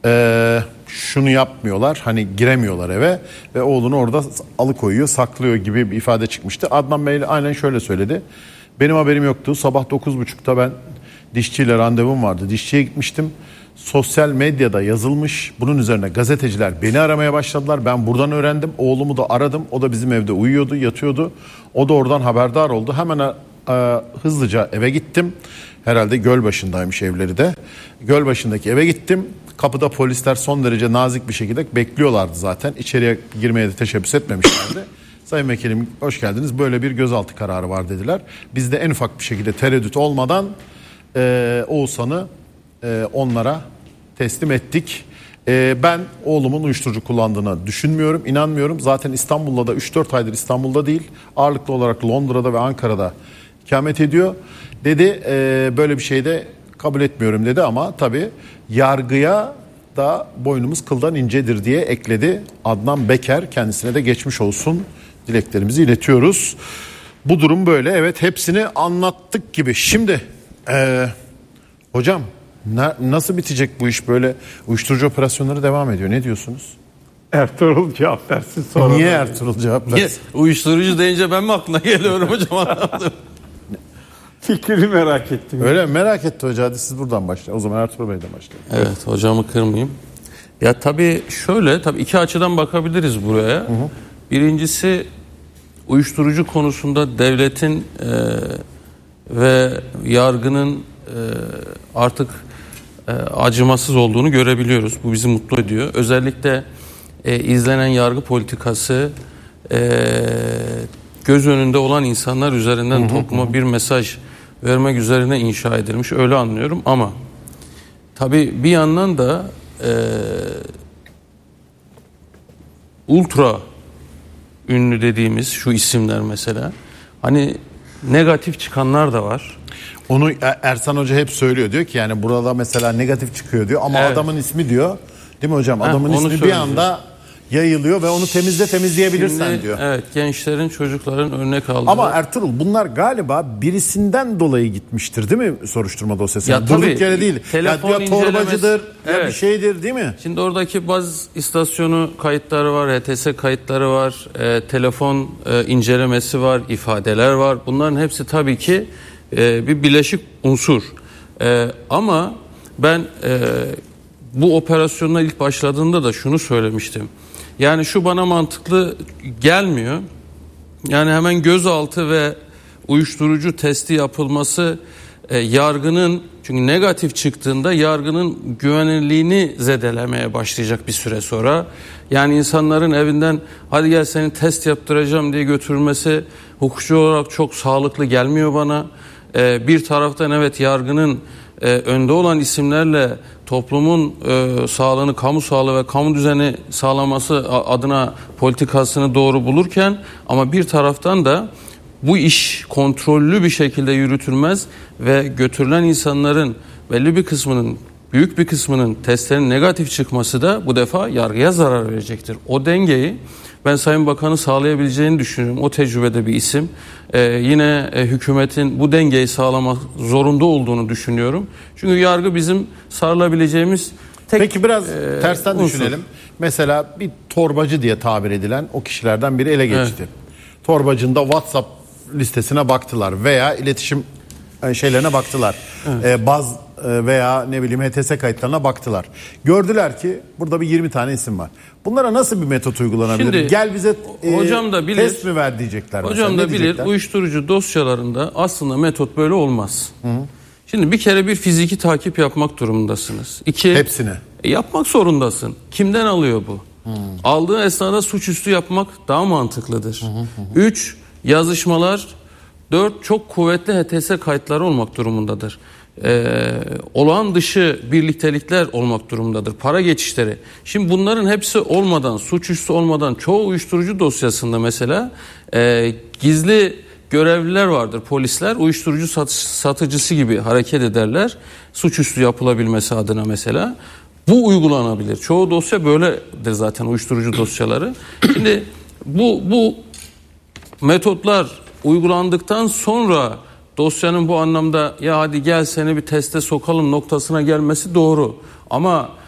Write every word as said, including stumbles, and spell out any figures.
Ee, şunu yapmıyorlar, hani giremiyorlar eve ve oğlunu orada alıkoyuyor, saklıyor gibi bir ifade çıkmıştı. Adnan Bey aynen şöyle söyledi. Benim haberim yoktu. Sabah dokuz buçukta ben dişçiyle randevum vardı. Dişçiye gitmiştim. Sosyal medyada yazılmış. Bunun üzerine gazeteciler beni aramaya başladılar. Ben buradan öğrendim. Oğlumu da aradım. O da bizim evde uyuyordu, yatıyordu. O da oradan haberdar oldu. Hemen e, hızlıca eve gittim. Herhalde Gölbaşı'ndaymış evleri de. Gölbaşı'ndaki eve gittim. Kapıda polisler son derece nazik bir şekilde bekliyorlardı zaten. İçeriye girmeye de teşebbüs etmemişlerdi. Sayın Vekilim hoş geldiniz. Böyle bir gözaltı kararı var dediler. Biz de en ufak bir şekilde tereddüt olmadan e, Oğuzhan'ı e, onlara teslim ettik. E, ben oğlumun uyuşturucu kullandığını düşünmüyorum, inanmıyorum. Zaten İstanbul'da da üç dört aydır İstanbul'da değil, ağırlıklı olarak Londra'da ve Ankara'da ikamet ediyor. Dedi e, böyle bir şey de kabul etmiyorum dedi ama tabii yargıya da boynumuz kıldan incedir diye ekledi Adnan Beker. Kendisine de geçmiş olsun dileklerimizi iletiyoruz. Bu durum böyle, evet, hepsini anlattık gibi. Şimdi e, hocam na, nasıl bitecek bu iş, böyle uyuşturucu operasyonları devam ediyor, ne diyorsunuz? Ertuğrul cevap versin sonra. Niye Ertuğrul cevap versin? Uyuşturucu deyince ben mi aklına geliyorum hocam, anladım. Fikrini merak ettim. Öyle merak etti hoca, hadi siz buradan başlayın. O zaman Ertuğrul Bey'den başlayalım. Evet, hocamı kırmayayım. Ya tabii şöyle, tabii iki açıdan bakabiliriz buraya. Hı hı. Birincisi, uyuşturucu konusunda devletin e, ve yargının e, artık e, acımasız olduğunu görebiliyoruz. Bu bizi mutlu ediyor. Özellikle e, izlenen yargı politikası e, göz önünde olan insanlar üzerinden hı hı, topluma hı. bir mesaj vermek üzerine inşa edilmiş. Öyle anlıyorum ama tabii bir yandan da e, ultra ünlü dediğimiz şu isimler mesela, hani negatif çıkanlar da var. Onu Ersan Hoca hep söylüyor, diyor ki yani burada mesela negatif çıkıyor diyor ama evet, adamın ismi diyor, değil mi hocam? Heh, adamın ismi söyleyeyim. Bir anda yayılıyor ve onu temizle temizleyebilirsen Şimdi, diyor. Evet, gençlerin, çocukların örnek aldığı. Ama Ertuğrul, bunlar galiba birisinden dolayı gitmiştir değil mi soruşturma dosyası? Ya yani tabii, durduk yere değil. Telefon ya, ya torbacıdır evet, ya bir şeydir değil mi? Şimdi oradaki baz istasyonu kayıtları var, H T S kayıtları var, e, telefon e, incelemesi var, ifadeler var. Bunların hepsi tabii ki e, bir bileşik unsur. E, ama ben e, bu operasyonla ilk başladığında da şunu söylemiştim. Yani şu bana mantıklı gelmiyor. Yani hemen gözaltı ve uyuşturucu testi yapılması e, yargının, çünkü negatif çıktığında yargının güvenilirliğini zedelemeye başlayacak bir süre sonra. Yani insanların evinden hadi gel seni test yaptıracağım diye götürülmesi hukukçu olarak çok sağlıklı gelmiyor bana. E, bir taraftan evet, yargının e, önde olan isimlerle toplumun e, sağlığını, kamu sağlığı ve kamu düzeni sağlaması adına politikasını doğru bulurken, ama bir taraftan da bu iş kontrollü bir şekilde yürütülmez ve götürülen insanların belli bir kısmının, büyük bir kısmının testlerin negatif çıkması da bu defa yargıya zarar verecektir. O dengeyi ben Sayın Bakan'ı sağlayabileceğini düşünüyorum. O tecrübede bir isim. Ee, yine e, hükümetin bu dengeyi sağlamak zorunda olduğunu düşünüyorum. Çünkü yargı bizim sarılabileceğimiz tek Peki biraz e, tersten unsur. düşünelim. Mesela bir torbacı diye tabir edilen o kişilerden biri ele geçti. Evet. Torbacının da WhatsApp listesine baktılar veya iletişim şeylerine baktılar. Evet. Ee, baz veya ne bileyim H T S kayıtlarına baktılar. Gördüler ki burada bir yirmi tane isim var. Bunlara nasıl bir metot uygulanabilir? Şimdi, Gel bize e, hocam da bilir, test mi ver diyecekler. Hocam mesela. da bilir, uyuşturucu dosyalarında aslında metot böyle olmaz. Hı hı. Şimdi bir kere bir fiziki takip yapmak durumundasınız. İki, hepsine. E, yapmak zorundasın. Kimden alıyor bu? Hı. Aldığı esnada suçüstü yapmak daha mantıklıdır. Hı hı hı. Üç, yazışmalar. Dört, çok kuvvetli H T S kayıtları olmak durumundadır. Ee, olağan dışı birliktelikler olmak durumundadır. Para geçişleri. Şimdi bunların hepsi olmadan, suçüstü olmadan, çoğu uyuşturucu dosyasında mesela e, gizli görevliler vardır. Polisler uyuşturucu satış, satıcısı gibi hareket ederler. Suçüstü yapılabilmesi adına mesela. Bu uygulanabilir. Çoğu dosya böyledir zaten, uyuşturucu dosyaları. Şimdi bu bu metotlar uygulandıktan sonra dosyanın bu anlamda ya hadi gel seni bir teste sokalım noktasına gelmesi doğru. Ama